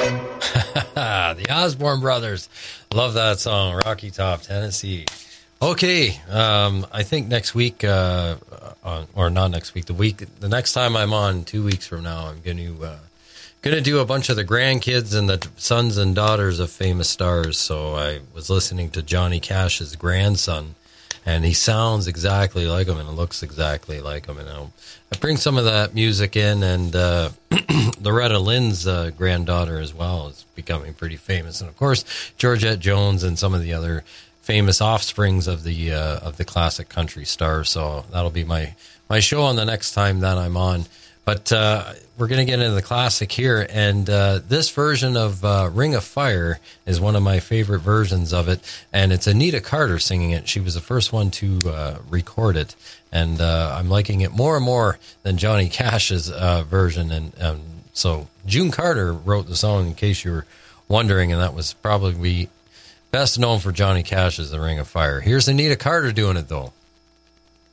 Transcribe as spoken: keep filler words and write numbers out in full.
The Osborne Brothers. Love that song, Rocky Top, Tennessee. Okay, um, I think next week, uh, uh, or not next week, the week, the next time I'm on, two weeks from now, I'm going to uh, going to do a bunch of the grandkids and the sons and daughters of famous stars. So I was listening to Johnny Cash's grandson, and he sounds exactly like him and looks exactly like him. And I'll, I bring some of that music in, and uh, Loretta Lynn's uh, granddaughter as well is becoming pretty famous, and of course Georgette Jones and some of the other famous offsprings of the uh, of the classic country stars. So that'll be my my show on the next time that I'm on. But uh, we're going to get into the classic here, and uh, this version of uh, Ring of Fire is one of my favorite versions of it, and it's Anita Carter singing it. She was the first one to uh, record it, and uh, I'm liking it more and more than Johnny Cash's uh, version. And um, so June Carter wrote the song, in case you were wondering, and that was probably best known for Johnny Cash's The Ring of Fire. Here's Anita Carter doing it, though.